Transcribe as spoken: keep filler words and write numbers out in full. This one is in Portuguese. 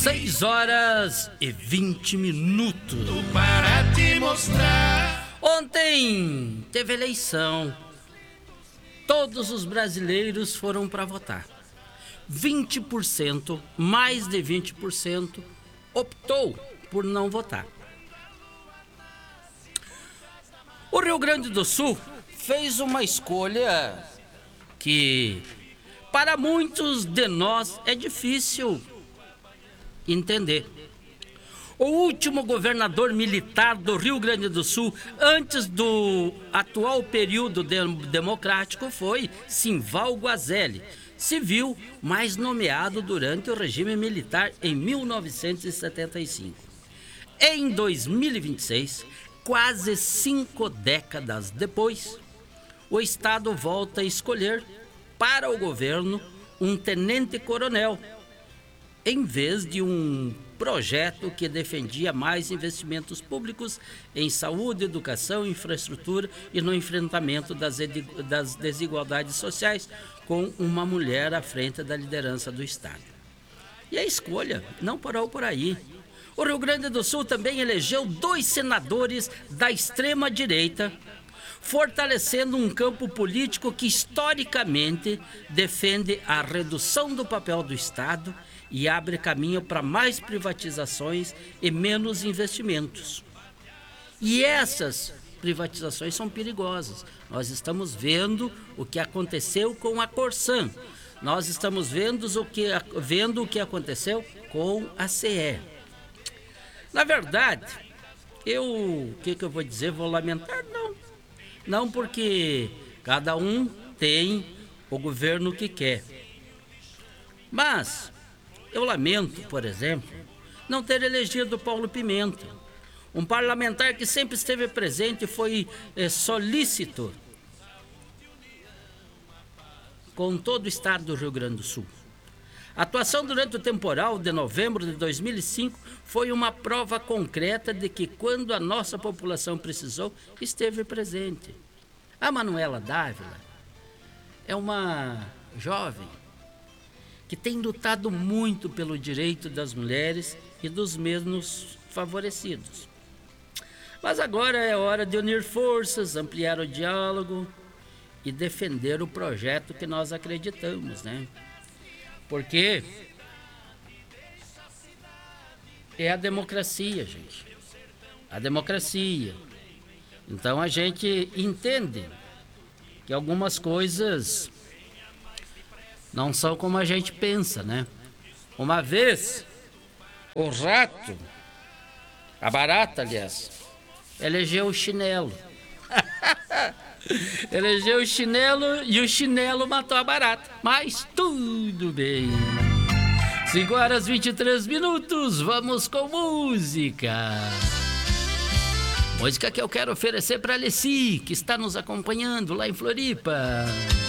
Seis horas e vinte minutos. Para te mostrar. Ontem teve eleição. Todos os brasileiros foram para votar. vinte por cento, mais de vinte por cento, optou por não votar. O Rio Grande do Sul fez uma escolha que, para muitos de nós, é difícil entender. O último governador militar do Rio Grande do Sul, antes do atual período de- democrático, foi Simval Guazelli, civil, mas nomeado durante o regime militar em mil novecentos e setenta e cinco. Em dois mil e vinte e seis, quase cinco décadas depois, o Estado volta a escolher para o governo um tenente-coronel, em vez de um projeto que defendia mais investimentos públicos em saúde, educação, infraestrutura e no enfrentamento das, edi- das desigualdades sociais, com uma mulher à frente da liderança do Estado. E a escolha não parou por aí. O Rio Grande do Sul também elegeu dois senadores da extrema-direita, fortalecendo um campo político que historicamente defende a redução do papel do Estado e abre caminho para mais privatizações e menos investimentos. E essas privatizações são perigosas. Nós estamos vendo o que aconteceu com a Corsan. Nós estamos vendo o que, vendo o que aconteceu com a C E. Na verdade, eu, o que, que eu vou dizer? Vou lamentar? Não. Não, porque cada um tem o governo que quer. Mas eu lamento, por exemplo, não ter elegido Paulo Pimenta, um parlamentar que sempre esteve presente e foi é, solícito com todo o estado do Rio Grande do Sul. A atuação durante o temporal de novembro de dois mil e cinco foi uma prova concreta de que, quando a nossa população precisou, esteve presente. A Manuela Dávila é uma jovem que tem lutado muito pelo direito das mulheres e dos menos favorecidos. Mas agora é hora de unir forças, ampliar o diálogo e defender o projeto que nós acreditamos, né? Porque é a democracia, gente. A democracia. Então a gente entende que algumas coisas não são como a gente pensa, né? Uma vez, o rato, a barata, aliás, elegeu o chinelo. Elegeu o chinelo e o chinelo matou a barata. Mas tudo bem. cinco horas e vinte e três minutos, vamos com música. Música que eu quero oferecer para a Alessi, que está nos acompanhando lá em Floripa.